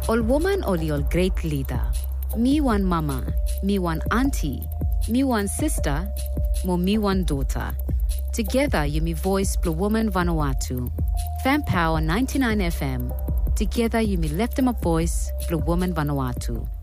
Ol woman oli ol great leader. Me one mama, me one auntie, me one sister, mo me one daughter. Together you me voice Blue Woman Vanuatu. Fan Power 99 FM. Together you me left them a voice Blue Woman Vanuatu.